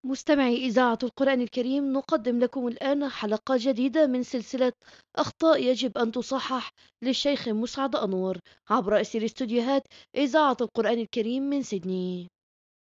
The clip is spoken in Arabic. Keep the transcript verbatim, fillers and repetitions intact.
مستمعي إذاعة القرآن الكريم، نقدم لكم الآن حلقة جديدة من سلسلة أخطاء يجب أن تصحح للشيخ مسعد أنور عبر أثير استوديوهات إذاعة القرآن الكريم من سيدني.